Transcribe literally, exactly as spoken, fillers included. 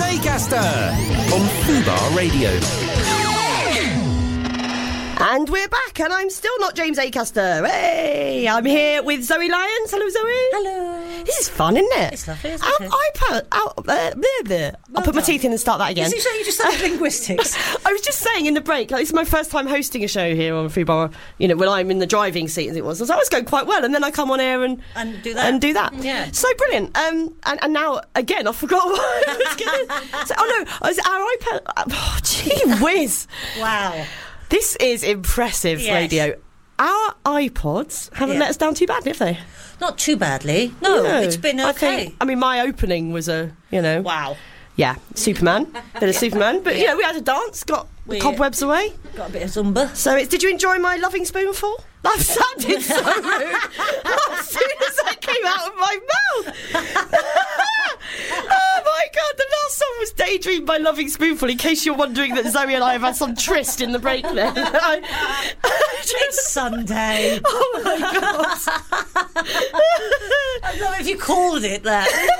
Acaster on Fubar Radio. And we're back, and I'm still not James Acaster. Hey, I'm here with Zoe Lyons. Hello, Zoe. Hello. This is fun, isn't it? It's lovely, isn't I'll, it? I put, I'll, uh, bleh, bleh. I'll put my done. teeth in and start that again. Is it so you just studied linguistics? I was just saying in the break, like, this is my first time hosting a show here on Fubar, you know, when I'm in the driving seat, as it was. So I was going quite well, and then I come on air and, And do that. And do that. Yeah. So brilliant. Um, and, and now, again, I forgot what I was going to say. Oh, no, I was, our iPad... Oh, gee whiz. Wow. This is impressive Yes. radio. Our iPods haven't Yeah. let us down too badly, have they? Not too badly. No, it's been I okay. think, I mean, my opening was a, you know... Wow. Yeah, Superman. Bit of Superman. But, Yeah. you know, we had a dance, got the We- cobwebs away. Got a bit of Zumba. So, it's, did you enjoy my loving spoonful? That sounded so rude. As soon as that came out of my mouth. Oh, my God. The last song was Daydream by Loving Spoonful, in case you're wondering that Zoe and I have had some tryst in the break there. I, I just, It's Sunday. oh, my God. I don't know if you called it that.